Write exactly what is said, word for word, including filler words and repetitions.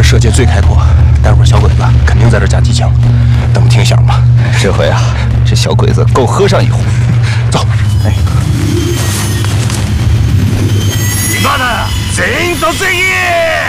世界最开阔，待会儿小鬼子肯定在这架机枪，等听响吧。 这回啊，这小鬼子够喝上一壶。 走。哎。 今だ、全員突撃！